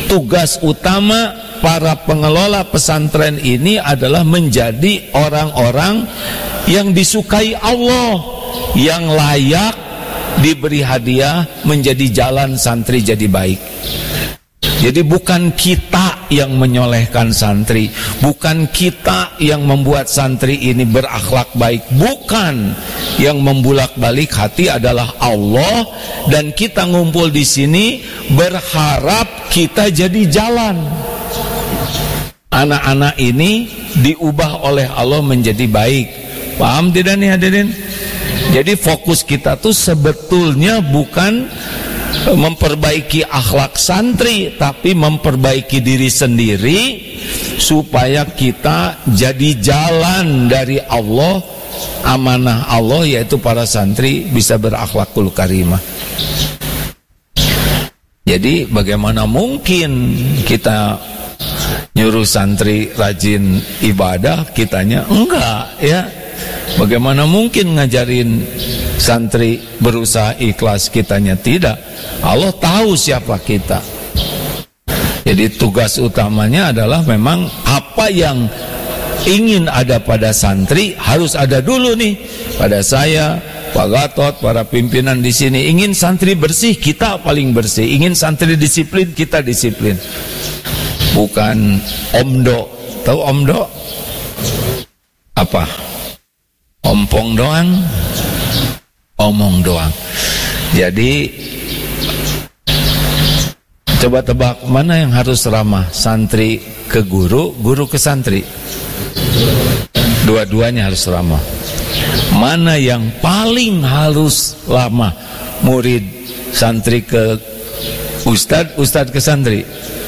tugas utama para pengelola pesantren ini adalah menjadi orang-orang yang disukai Allah, yang layak diberi hadiah menjadi jalan santri jadi baik. Jadi bukan kita yang menyolehkan santri, bukan kita yang membuat santri ini berakhlak baik, bukan. Yang membulak-balik hati adalah Allah, dan kita ngumpul di sini berharap kita jadi jalan. Anak-anak ini diubah oleh Allah menjadi baik. Paham tidak nih hadirin? Jadi fokus kita tuh sebetulnya bukan memperbaiki akhlak santri, tapi memperbaiki diri sendiri supaya kita jadi jalan dari Allah, amanah Allah, yaitu para santri bisa berakhlakul karimah. Jadi bagaimana mungkin kita nyuruh santri rajin ibadah, kitanya enggak, ya? Bagaimana mungkin ngajarin santri berusaha ikhlas, kitanya tidak? Allah tahu siapa kita. Jadi tugas utamanya adalah memang apa yang ingin ada pada santri harus ada dulu nih pada saya, Pak Gatot, para pimpinan di sini. Ingin santri bersih, kita paling bersih. Ingin santri disiplin, kita disiplin. Bukan omdo. Tahu omdo? Apa? Ompong doang, omong doang. Jadi coba tebak mana yang harus ramah, santri ke guru, guru ke santri? Dua-duanya harus ramah. Mana yang paling harus ramah, murid santri ke ustad, ustad ke santri?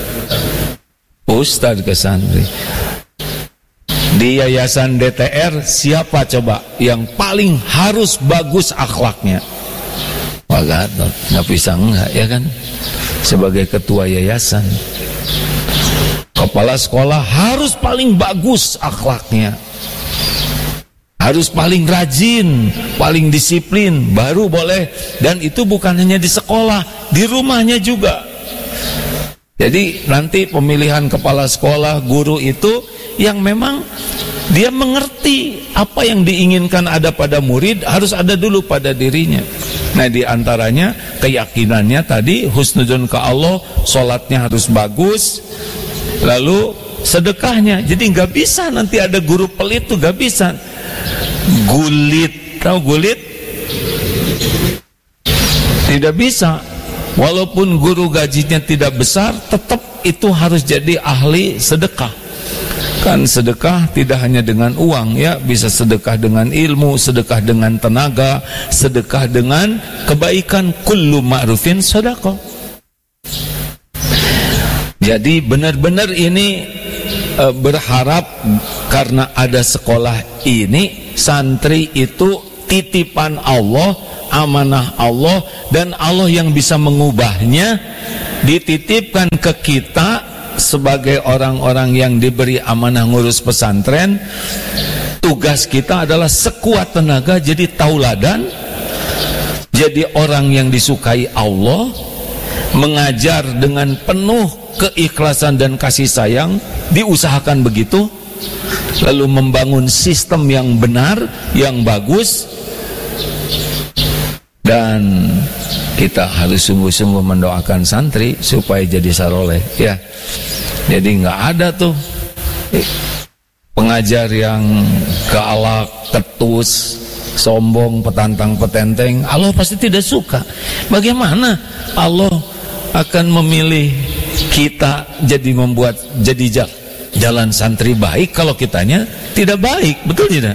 Ustad ke santri. Di yayasan DTR siapa coba yang paling harus bagus akhlaknya? Pak Gatot. Nggak bisa enggak, ya kan? Sebagai ketua yayasan. Kepala sekolah harus paling bagus akhlaknya, harus paling rajin, paling disiplin, baru boleh. Dan itu bukan hanya di sekolah, di rumahnya juga. Jadi nanti pemilihan kepala sekolah, guru itu yang memang dia mengerti apa yang diinginkan ada pada murid harus ada dulu pada dirinya. Nah, di antaranya keyakinannya tadi, husnudzon ke Allah, sholatnya harus bagus, lalu sedekahnya. Jadi nggak bisa nanti ada guru pelit tuh, nggak bisa. Gulit, tahu gulit? Tidak bisa. Walaupun guru gajinya tidak besar, tetap itu harus jadi ahli sedekah. Kan sedekah tidak hanya dengan uang, ya, bisa sedekah dengan ilmu, sedekah dengan tenaga, sedekah dengan kebaikan. Kullu ma'rufin sedekah. Jadi benar-benar ini berharap karena ada sekolah ini, santri itu titipan Allah, amanah Allah, dan Allah yang bisa mengubahnya dititipkan ke kita sebagai orang-orang yang diberi amanah ngurus pesantren. Tugas kita adalah sekuat tenaga jadi tauladan, jadi orang yang disukai Allah, mengajar dengan penuh keikhlasan dan kasih sayang, diusahakan begitu, lalu membangun sistem yang benar, yang bagus. Dan kita harus sungguh-sungguh mendoakan santri supaya jadi saroleh, ya. Jadi nggak ada tuh pengajar yang galak, ketus, sombong, petantang, petenteng. Allah pasti tidak suka. Bagaimana Allah akan memilih kita jadi membuat jadi jalan santri baik kalau kitanya tidak baik? Betul tidak?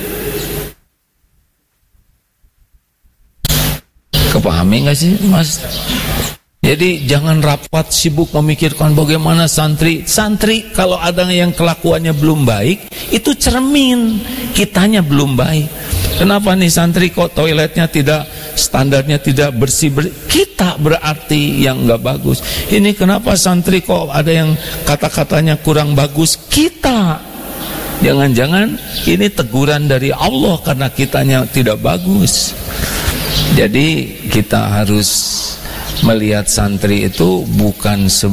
Kepahami nggak sih, Mas? Jadi jangan rapat sibuk memikirkan bagaimana santri. Santri kalau ada yang kelakuannya belum baik, itu cermin kitanya belum baik. Kenapa nih santri kok toiletnya tidak, standarnya tidak bersih? Kita berarti yang nggak bagus. Ini kenapa santri kok ada yang kata-katanya kurang bagus? Kita. Jangan-jangan ini teguran dari Allah karena kitanya tidak bagus. Jadi kita harus melihat santri itu bukan